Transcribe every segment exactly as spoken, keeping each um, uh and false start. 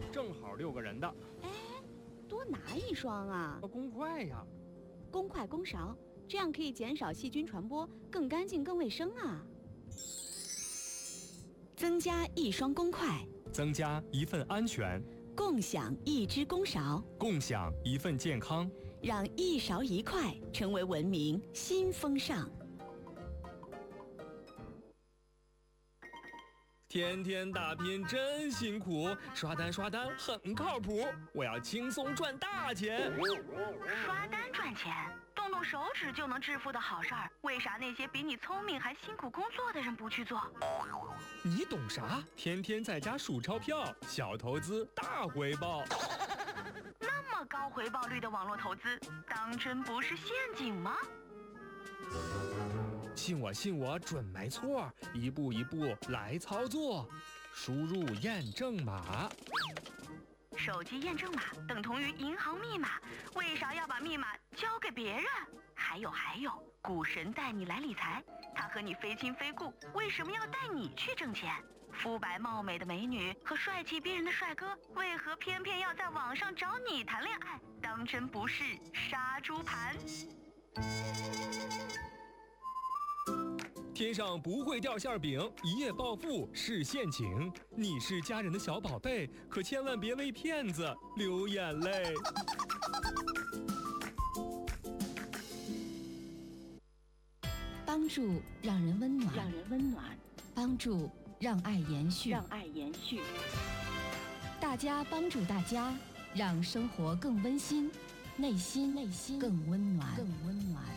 正好六个人的。 哎，多拿一双啊！ 公筷呀， 公筷公勺，这样可以减少细菌传播，更干净更卫生啊。增加一双公筷， 增加一份安全， 共享一只公勺， 共享一份健康， 让一勺一筷成为文明新风尚。 天天打拼真辛苦，刷单刷单很靠谱，我要轻松赚大钱。 刷单赚钱，动动手指就能致富的好事儿，为啥那些比你聪明还辛苦工作的人不去做？ 你懂啥？天天在家数钞票，小投资大回报。 那么高回报率的网络投资，当真不是陷阱吗？ 信我信我准没错，一步一步来操作。输入验证码， 手机验证码等同于银行密码，为啥要把密码交给别人？还有还有，股神带你来理财，他和你非亲非故，为什么要带你去挣钱？肤白貌美的美女和帅气逼人的帅哥，为何偏偏要在网上找你谈恋爱？当真不是杀猪盘？ 天上不会掉馅饼，一夜暴富是陷阱。你是家人的小宝贝，可千万别为骗子流眼泪。 帮助让人温暖， 让人温暖； 帮助让爱延续， 让爱延续。 大家帮助大家，让生活更温馨，内心内心更温暖，更温暖。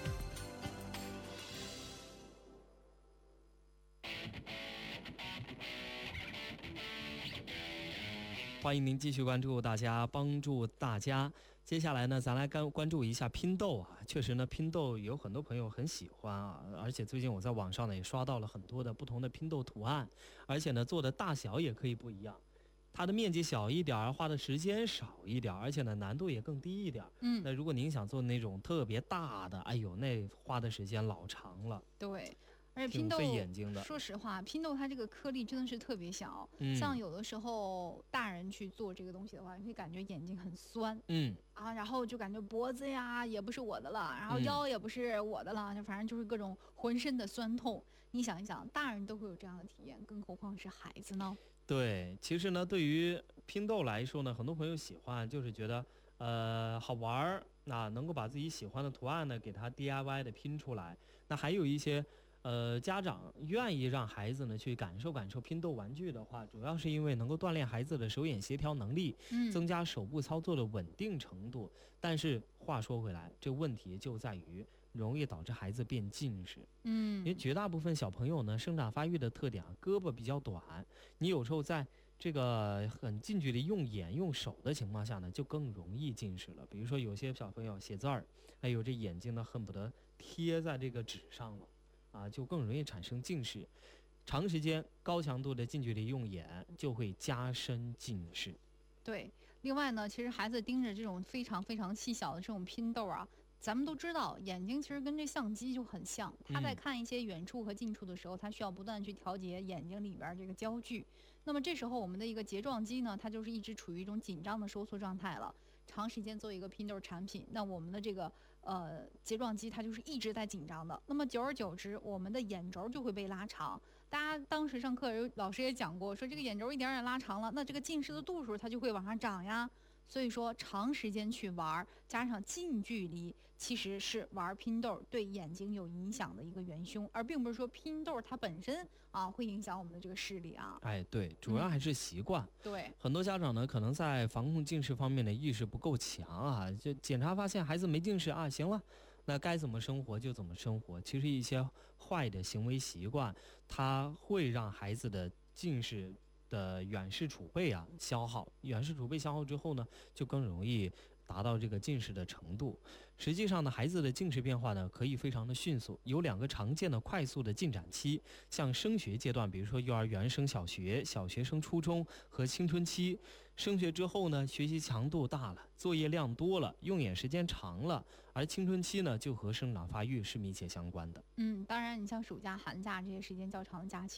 欢迎您继续关注大家帮助大家。接下来呢，咱来关关注一下拼豆啊。确实呢，拼豆有很多朋友很喜欢啊，而且最近我在网上呢也刷到了很多的不同的拼豆图案，而且呢做的大小也可以不一样。它的面积小一点，花的时间少一点，而且呢难度也更低一点。 嗯， 那如果您想做那种特别大的，哎呦，那花的时间老长了。 对。而且拼豆，说实话，拼豆它这个颗粒真的是特别小， 嗯、 像有的时候大人去做这个东西的话，你会感觉眼睛很酸， 嗯啊，然后就感觉脖子呀也不是我的了，然后腰也不是我的了，就、嗯、反正就是各种浑身的酸痛。你想一想，大人都会有这样的体验，更何况是孩子呢？ 对，其实呢，对于拼豆来说呢，很多朋友喜欢，就是觉得呃好玩儿，那能够把自己喜欢的图案呢给它 D I Y 的拼出来。那还有一些。呃，家长愿意让孩子呢去感受感受拼豆玩具的话，主要是因为能够锻炼孩子的手眼协调能力， 嗯， 增加手部操作的稳定程度。但是话说回来，这问题就在于容易导致孩子变近视。 嗯， 因为绝大部分小朋友呢，生长发育的特点啊，胳膊比较短，你有时候在这个很近距离用眼用手的情况下呢，就更容易近视了。比如说有些小朋友写字儿，还有这眼睛呢恨不得贴在这个纸上了。啊，就更容易产生近视，长时间高强度的近距离用眼就会加深近视。 对，另外呢，其实孩子盯着这种非常非常细小的这种拼豆啊，咱们都知道，眼睛其实跟这相机就很像，他在看一些远处和近处的时候，他需要不断去调节眼睛里边这个焦距。那么这时候我们的一个睫状肌呢，它就是一直处于一种紧张的收缩状态了。长时间做一个拼豆产品，那我们的这个呃睫状肌它就是一直在紧张的。那么久而久之，我们的眼轴就会被拉长。大家当时上课老师也讲过，说这个眼轴一点点拉长了，那这个近视的度数它就会往上涨呀。所以说长时间去玩加上近距离，其实是玩拼豆对眼睛有影响的一个元凶，而并不是说拼豆它本身啊会影响我们的这个视力啊。 哎，对，主要还是习惯、嗯、 对， 很多家长呢可能在防控近视方面的意识不够强啊，就检查发现孩子没近视啊，行了，那该怎么生活就怎么生活。其实一些坏的行为习惯它会让孩子的近视的远视储备啊消耗，远视储备消耗之后呢，就更容易达到这个近视的程度。实际上呢，孩子的近视变化呢可以非常的迅速，有两个常见的快速的进展期，像升学阶段，比如说幼儿园升小学，小学升初中和青春期。升学之后呢，学习强度大了，作业量多了，用眼时间长了，而青春期呢就和生长发育是密切相关的。 嗯，当然你像暑假寒假这些时间较长的假期